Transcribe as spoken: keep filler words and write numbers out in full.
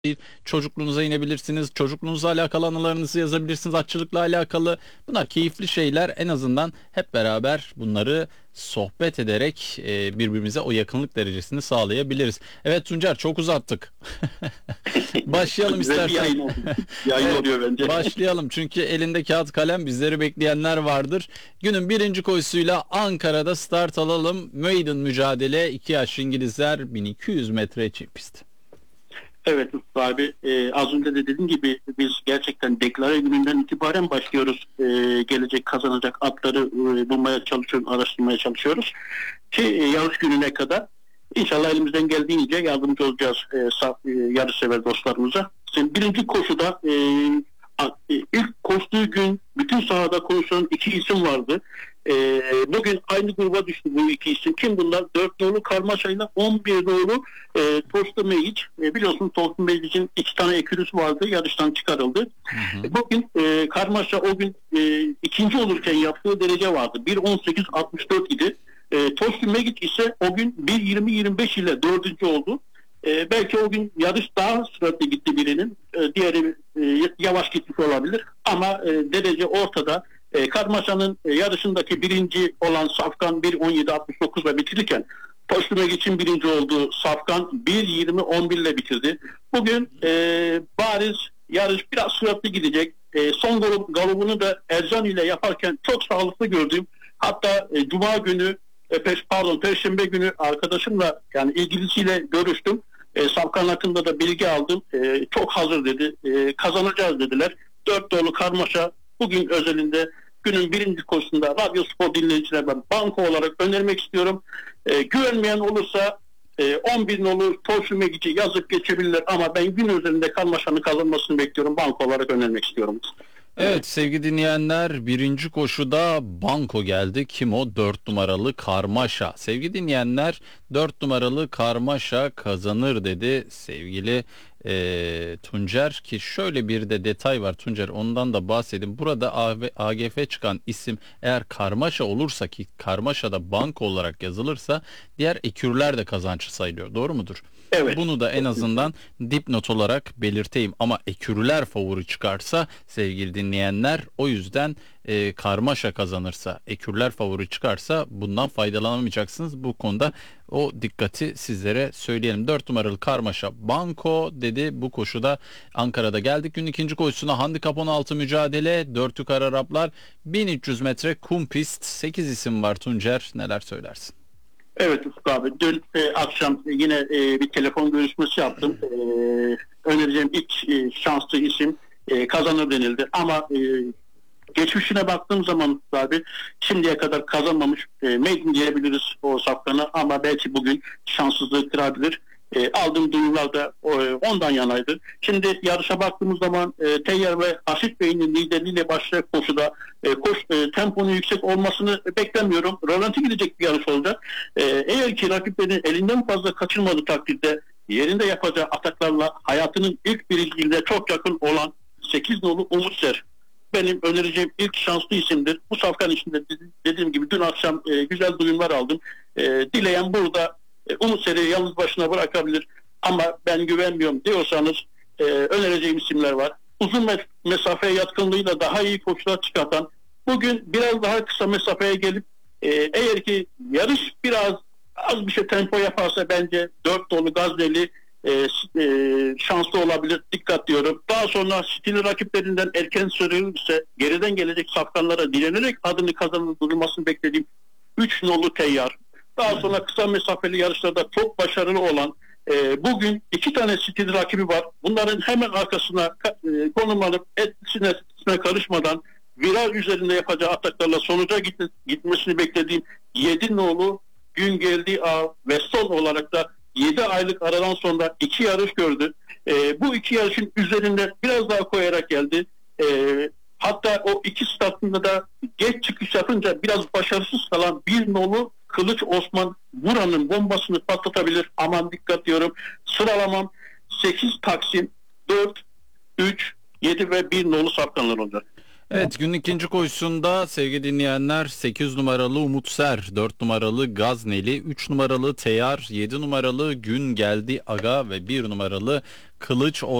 değil. Çocukluğunuza inebilirsiniz. Çocukluğunuzla alakalı anılarınızı yazabilirsiniz. Atçılıkla alakalı. Bunlar keyifli şeyler. En azından hep beraber bunları sohbet ederek e, birbirimize o yakınlık derecesini sağlayabiliriz. Evet Tuncer, çok uzattık. Başlayalım Güzel bir istersen. yayın oldu. Yayın Evet, oluyor bence. başlayalım çünkü elinde kağıt kalem, bizleri bekleyenler vardır. Günün birinci koşusuyla Ankara'da start alalım. Maiden mücadele, iki yaş İngilizler, bin iki yüz metre çim pist. Evet Mustafa abi, e, az önce de dediğim gibi biz gerçekten deklare gününden itibaren başlıyoruz. E, gelecek kazanacak atları e, bulmaya çalışıyoruz, araştırmaya çalışıyoruz. Ki e, yarış gününe kadar inşallah elimizden geldiğince yardımcı olacağız e, saf, e, yarışsever dostlarımıza. Şimdi birinci koşuda e, a- e, ilk koştuğu gün bütün sahada konuşulan iki isim vardı. E, bugün aynı gruba düştü bu iki isim. Kim bunlar? dört nolu Karmaşa'yla on bir nolu e, Tostu Meyic. E, biliyorsun Tostu Meyic'in iki tane ekürüsü vardı. Yarıştan çıkarıldı. Hı hı. E, bugün e, Karmaşa o gün e, ikinci olurken yaptığı derece vardı. bir on sekiz altmış dört idi. E, Tostu Meyic ise o gün bir yirmi yirmi beş ile dördüncü oldu. E, belki o gün yarış daha süratli gitti birinin. E, diğeri e, yavaş gitmiş olabilir. Ama e, derece ortada. E, Karmaşa'nın e, yarışındaki birinci olan Safkan bir on yedi altmış dokuz ile bitirirken Toşlumek için birinci olduğu Safkan bir yirmi on bir ile bitirdi. Bugün e, bariz yarış biraz süratli gidecek. E, son galup, galubunu da Ercan ile yaparken çok sağlıklı gördüm. Hatta e, Cuma günü e, peş, pardon Perşembe günü arkadaşımla yani ilgilisiyle görüştüm. E, Safkan hakkında da bilgi aldım. E, çok hazır dedi. E, kazanacağız dediler. Dört dolu Karmaşa bugün özelinde günün birinci koşusunda Radyo Spor dinleyicilerine ben banko olarak önermek istiyorum. E, güvenmeyen olursa e, on bin olur Toşu Megici yazıp geçebilirler ama ben gün üzerinde Karmaşa'nın kazanmasını bekliyorum. Banko olarak önermek istiyorum. Evet sevgili dinleyenler, birinci koşuda banko geldi. Kim o? Dört numaralı Karmaşa. Sevgili dinleyenler, dört numaralı Karmaşa kazanır dedi sevgili eee, Tuncer, ki şöyle bir de detay var Tuncer, ondan da bahsedeyim. Burada A G F çıkan isim eğer Karmaşa olursa, ki Karmaşa'da banko olarak yazılırsa, diğer ekürler de kazançlı sayılıyor. Doğru mudur? Evet. Bunu da en azından dipnot olarak belirteyim. Ama ekürüler favori çıkarsa sevgili dinleyenler, o yüzden e, Karmaşa kazanırsa, ekürüler favori çıkarsa bundan faydalanamayacaksınız. Bu konuda o dikkati sizlere söyleyelim. Dört numaralı Karmaşa banko dedi. Bu koşuda Ankara'da geldik. Günün ikinci koşusuna handikap on altı mücadele. Dört yukarı Araplar, bin üç yüz metre kum pist. sekiz isim var Tuncer. Neler söylersin? Evet Ufuk abi. Dün e, akşam yine e, bir telefon görüşmesi yaptım. E, önereceğim ilk e, şanslı isim e, kazanır denildi. Ama e, geçmişine baktığım zaman Ufuk abi şimdiye kadar kazanmamış e, Maiden diyebiliriz o safkanı ama belki bugün şanssızlığı kırabilir. E, aldığım duyumlar da e, ondan yanaydı. Şimdi yarışa baktığımız zaman e, Teyyar ve Aşık Bey'in liderliğiyle başlayacak koşuda e, koş, e, temponun yüksek olmasını beklemiyorum. Rölanti gidecek bir yarış olacak. E, eğer ki rakiplerini elinden fazla kaçırmadığı takdirde yerinde yapacağı ataklarla hayatının ilk birinciliğine çok yakın olan sekiz nolu Umut Ser benim önereceğim ilk şanslı isimdir. Bu safkan içinde dediğim gibi dün akşam e, güzel duyumlar aldım. E, dileyen burada e, Umut Ser'i yalnız başına bırakabilir. Ama ben güvenmiyorum diyorsanız e, önereceğim isimler var. Uzun mes- mesafeye yatkınlığıyla daha iyi koşular çıkartan, bugün biraz daha kısa mesafeye gelip e, eğer ki yarış biraz az bir şey tempo yaparsa bence dört dolu Gazneli e, e, şanslı olabilir. Dikkat diyorum. Daha sonra stili rakiplerinden erken sürülürse geriden gelecek safkanlara direnerek adını kazanır durmasını beklediğim üç nolu Teyyar. Daha sonra kısa mesafeli yarışlarda çok başarılı olan e, bugün iki tane stil rakibi var. Bunların hemen arkasına e, konumlanıp etkisine, etkisine karışmadan viral üzerinde yapacağı ataklarla sonuca git, gitmesini beklediğim yedi nolu Gün Geldi A ve son olarak da yedi aylık aradan sonra iki yarış gördü. E, bu iki yarışın üzerinde biraz daha koyarak geldi. E, hatta o iki startında da geç çıkış yapınca biraz başarısız kalan bir nolu Kılıç Osman buranın bombasını patlatabilir. Aman dikkat diyorum. Sıralamam sekiz Taksim, dört, üç, yedi ve bir nolu safkanlar olacak. Evet, günün ikinci koşusunda sevgili dinleyenler, sekiz numaralı Umut Ser, dört numaralı Gazneli, üç numaralı Teyar, yedi numaralı Gün Geldi Aga ve bir numaralı Kılıç